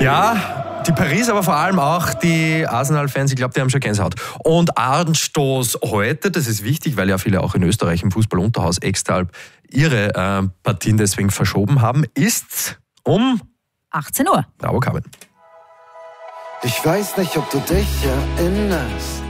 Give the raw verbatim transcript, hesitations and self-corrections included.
Ja, die Paris, aber vor allem auch die Arsenal-Fans, ich glaube, die haben schon Gänsehaut. Und Anstoß heute, das ist wichtig, weil ja viele auch in Österreich im Fußball-Unterhaus extra ihre äh, Partien deswegen verschoben haben, ist um achtzehn Uhr. Bravo, Carmen. Ich weiß nicht, ob du dich erinnerst.